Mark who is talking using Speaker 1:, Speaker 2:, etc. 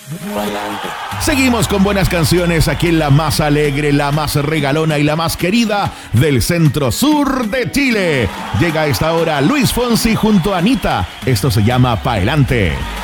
Speaker 1: Seguimos con buenas canciones aquí en la más alegre, la más regalona y la más querida del centro sur de Chile. Llega a esta hora Luis Fonsi junto a Anita. Esto se llama Pa'elante.